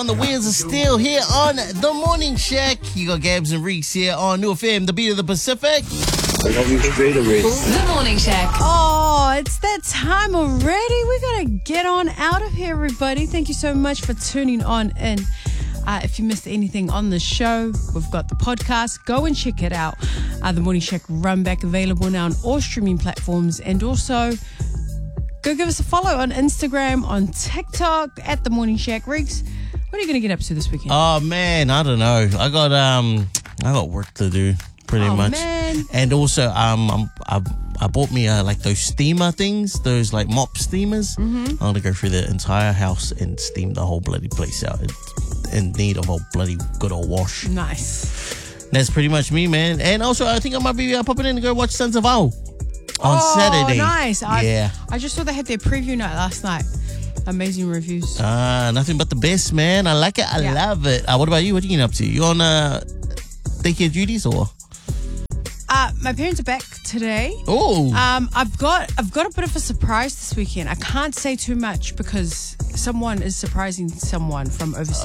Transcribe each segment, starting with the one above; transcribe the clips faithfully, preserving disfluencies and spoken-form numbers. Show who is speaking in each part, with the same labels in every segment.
Speaker 1: On the wheels are still here on The Morning Shack. You got Gabs and Reeks here on New F M, the beat of the Pacific.
Speaker 2: I love you straight away.
Speaker 3: The Morning Shack.
Speaker 4: Oh, it's that time already. We gotta get on out of here, everybody. Thank you so much for tuning on in. Uh, if you missed anything on the show, we've got the podcast. Go and check it out. Uh, the Morning Shack Run Back available now on all streaming platforms, and also go give us a follow on Instagram, on TikTok at The Morning Shack. Reeks, what are you going to get up to this weekend?
Speaker 1: Oh man, I don't know. I got um, I got work to do, pretty
Speaker 4: oh,
Speaker 1: much.
Speaker 4: Man.
Speaker 1: And also, um, I'm, I I bought me uh, like those steamer things, those like mop steamers. Mm-hmm. I'm gonna go through the entire house and steam the whole bloody place out. It's in need of a bloody good old wash.
Speaker 4: Nice.
Speaker 1: That's pretty much me, man. And also, I think I might be uh, popping in to go watch Sons of Ao on
Speaker 4: oh,
Speaker 1: Saturday.
Speaker 4: Nice. I,
Speaker 1: Yeah.
Speaker 4: I just saw they had their preview night last night. Amazing reviews.
Speaker 1: Ah, uh, nothing but the best, man. I like it. I
Speaker 4: Yeah.
Speaker 1: love it. Uh, what about you? What are you getting up to? You on uh, daycare duties or?
Speaker 4: Uh, my parents are back today.
Speaker 1: Oh.
Speaker 4: Um, I've got I've got a bit of a surprise this weekend. I can't say too much because someone is surprising someone from overseas.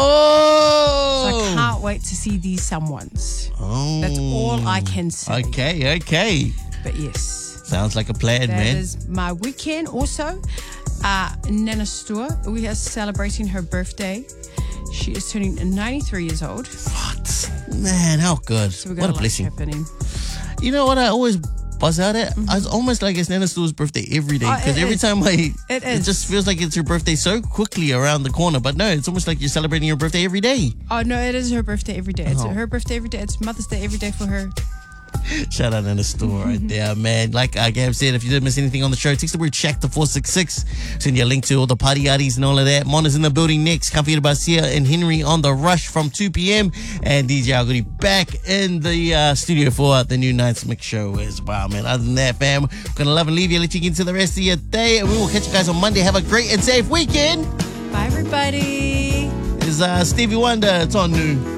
Speaker 1: Oh.
Speaker 4: So I can't wait to see these someones.
Speaker 1: Oh.
Speaker 4: That's all I can say.
Speaker 1: Okay, okay.
Speaker 4: But yes.
Speaker 1: Sounds like a plan,
Speaker 4: That
Speaker 1: man.
Speaker 4: is my weekend. Also, uh, Nana Stua, we are celebrating her birthday. She is turning ninety-three years old.
Speaker 1: What? Man, how good.
Speaker 4: So we
Speaker 1: What
Speaker 4: got
Speaker 1: a
Speaker 4: a lot
Speaker 1: blessing.
Speaker 4: happening.
Speaker 1: You know what I always buzz out at? Mm-hmm. I was almost like it's Nana Stu's birthday every day.
Speaker 4: Oh,
Speaker 1: Because
Speaker 4: it
Speaker 1: every
Speaker 4: is.
Speaker 1: time I...
Speaker 4: It
Speaker 1: It
Speaker 4: is.
Speaker 1: just feels like it's her birthday so quickly around the corner. But no, it's almost like you're celebrating your birthday every day.
Speaker 4: Oh, no, it is her birthday every day. It's
Speaker 1: Oh.
Speaker 4: her birthday every day. It's Mother's Day every day for her.
Speaker 1: Shout out in the store right there, man. Like uh, Gab said, if you didn't miss anything on the show, text the word Shack to four six six. Send you a link to all the party yardies and all of that. Mon is in the building next. Comfy Basia and Henry on the rush from two p.m. And D J Algoody back in the uh, studio for the new Nights Mix show as well, man. Other than that, fam, we're going to love and leave you. Let you get into the rest of your day. And we will catch you guys on Monday. Have a great and safe weekend.
Speaker 4: Bye, everybody.
Speaker 1: It's uh, Stevie Wonder. It's on New.